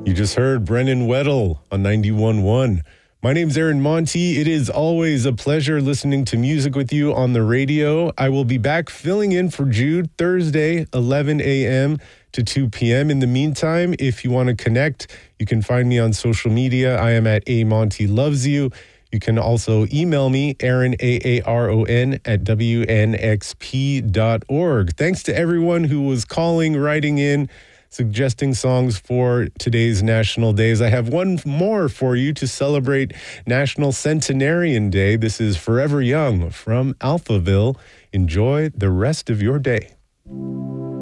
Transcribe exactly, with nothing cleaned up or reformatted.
You just heard Brennan Weddle on ninety-one point one. My name's Aaron Monty. It is always a pleasure listening to music with you on the radio. I will be back filling in for Jude Thursday, eleven a.m. to two p.m. In the meantime, if you want to connect, you can find me on social media. I am at A Monty Loves You. You can also email me, Aaron, A A R O N, at W N X P dot org. Thanks to everyone who was calling, writing in, suggesting songs for today's national days. I have one more for you to celebrate National Centenarian Day. This is Forever Young from Alphaville. Enjoy the rest of your day.